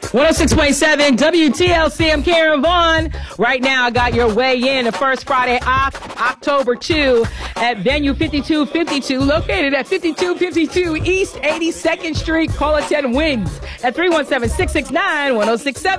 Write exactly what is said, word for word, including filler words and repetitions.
one oh six point seven W T L C. I'm Karen Vaughn. Right now, I got your way in the first Friday, October second, at venue fifty-two fifty-two, located at fifty-two fifty-two East eighty-second Street. Call it ten wins at three one seven, six six nine, one oh six seven.